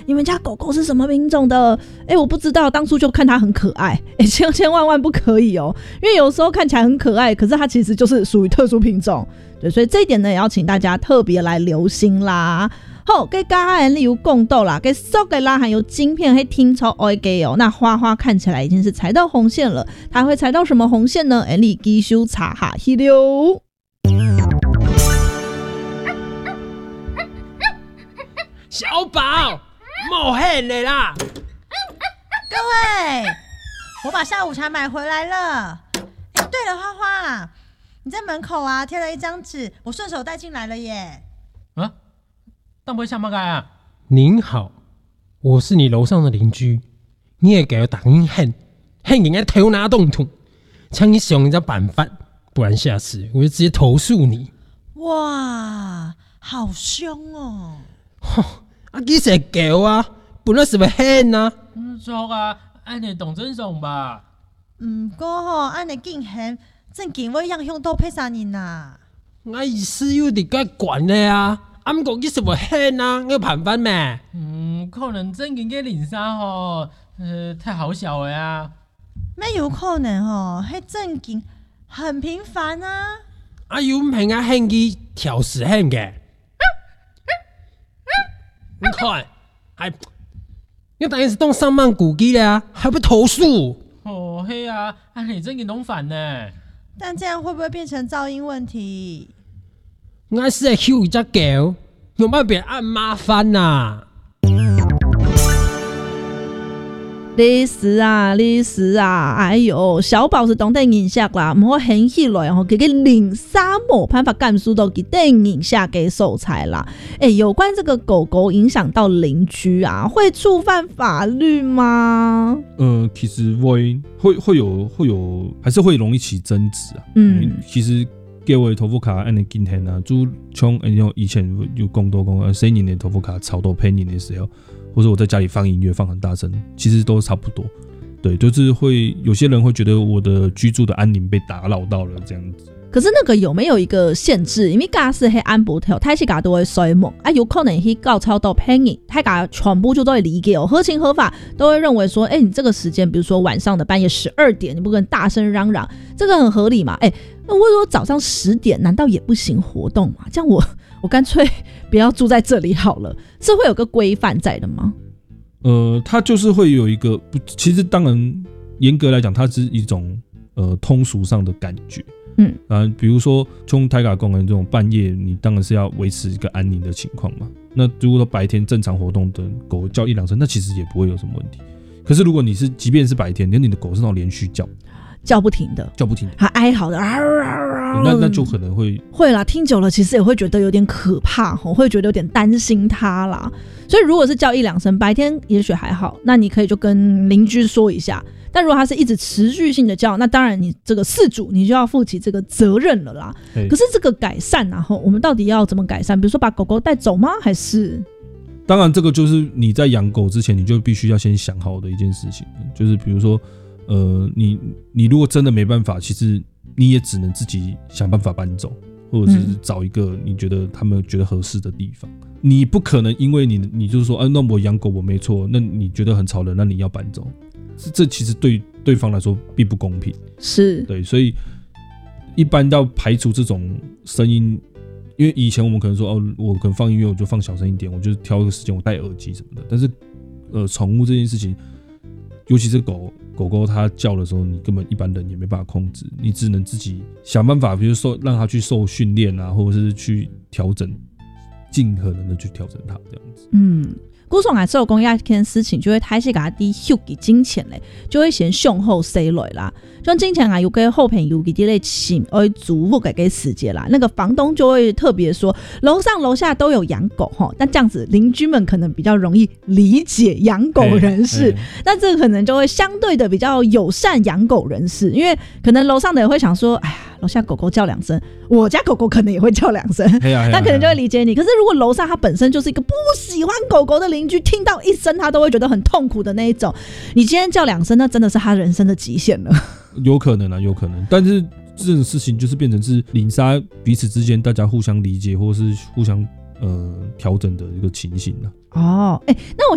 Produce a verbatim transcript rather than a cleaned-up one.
你们家狗狗是什么品种的？哎，我不知道，当初就看它很可爱，哎，千千万万不可以哦，因为有时候看起来很可爱，可是它其实就是属于特殊品种。对，所以这一点呢，也要请大家特别来留心啦。好，给家人例如共斗啦，给所有啦含有晶片，还听超 O K 哦。那花花看起来已经是踩到红线了，它会踩到什么红线呢？哎，你继续查下去溜。 小宝，莫恨的啦！ 各位，我把下午茶买回来了。哎，对了，花花，你在门口啊贴了一张纸，我顺手带进来了耶。 啊？当不会想乜啊？ 您好，我是你楼上的邻居，你也给我打人恨，恨人家头拿动土，请你使用人家办法，不然下次我就直接投诉你。 哇，好凶哦！ 吼，啊，其实狗啊，本来是要恨啊。 嗯，错啊，按你懂真爽吧？ 唔过吼，按你竟恨，正经我样向都配啥人呐？ 我意思有点怪管的啊。啊，不过其实要恨啊，有办法咩？ 嗯，可能正经嘅零三吼，呃，太好笑了呀。 咩有可能吼？迄正经很平凡啊。 啊，有唔系啊，恨佢挑事恨嘅。你看，还，你等于是当上万古机了啊，还不投诉？ 哦，嘿啊，按你正经弄反呢。 但这样会不会变成噪音问题？ 我是在救一只狗，有冇别按麻烦呐？ 历史啊，历史啊，哎呦，小宝是当地影响啦，唔好很起来吼，给个零沙冇办法干输到给电影下给手财啦。哎，有关这个狗狗影响到邻居啊，会触犯法律吗？ 呃，其实会会会有会有，还是会容易起争执啊。 嗯， 其实。叫我的头发卡按的今天啊，就像以前有讲到讲，谁人的头发卡吵到喷人的时候，或者我在家里放音乐放很大声，其实都差不多。对，就是会有些人会觉得我的居住的安宁被打扰到了这样子。 可是那个有没有一个限制？因为假是黑安保条，太细家都会衰猛啊，有可能去告超到骗你，太家全部就都会理解哦，合情合法，都会认为说，哎、欸，你这个时间，比如说晚上的半夜十二点，你不跟大声嚷嚷，这个很合理嘛？哎、欸，那我说早上十点，难道也不行活动吗？这样我我干脆不要住在这里好了，是会有个规范在的吗？ 呃，它就是会有一个，其实当然严格来讲，它是一种呃通俗上的感觉。嗯，啊，比如说像台港公园这种半夜，你当然是要维持一个安宁的情况嘛。那如果说白天正常活动的狗叫一两声，那其实也不会有什么问题。可是如果你是，即便是白天，你的狗是那种连续叫， 叫不停的， 叫不停的， 它哀嚎的，啊啊、 那那就可能会会啦。听久了，其实也会觉得有点可怕，会觉得有点担心它啦。所以如果是叫一两声，白天也许还好，那你可以就跟邻居说一下。但如果它是一直持续性的叫，那当然你这个饲主你就要负起这个责任了啦。可是这个改善啊，我们到底要怎么改善？比如说把狗狗带走吗？还是？ 当然，这个就是你在养狗之前，你就必须要先想好的一件事情，就是比如说，呃，你你如果真的没办法，其实你也只能自己想办法搬走，或者是找一个你觉得他们觉得合适的地方。嗯、你不可能因为你你就是说，啊，那我养狗我没错，那你觉得很吵人，那你要搬走。这其实对对方来说并不公平， 是对，所以一般要排除这种声音，因为以前我们可能说哦，我可能放音乐我就放小声一点，我就挑一个时间我戴耳机什么的。但是，呃，宠物这件事情，尤其是狗狗狗它叫的时候，你根本一般人也没办法控制，你只能自己想办法，比如说让它去受训练啊，或者是去调整，尽可能的去调整它这样子。 嗯。古总来做公一件事情，就会开始给他滴收给金钱嘞，就会先向后塞来啦。像金钱啊，有个后片有给啲类请而足不给给时间啦。那个房东就会特别说，楼上楼下都有养狗哈，那这样子邻居们可能比较容易理解养狗人士，那这个可能就会相对的比较友善养狗人士，因为可能楼上的也会想说，哎呀，楼下狗狗叫两声，我家狗狗可能也会叫两声，那可能就会理解你。可是如果楼上它本身就是一个不喜欢狗狗的邻居，听到一声他都会觉得很痛苦的那一种，你今天叫两声，那真的是他人生的极限了。 有可能啊，有可能，但是这种事情就是变成是邻舍彼此之间大家互相理解，或是互相呃调整的一个情形了。 哦，哎、欸，那我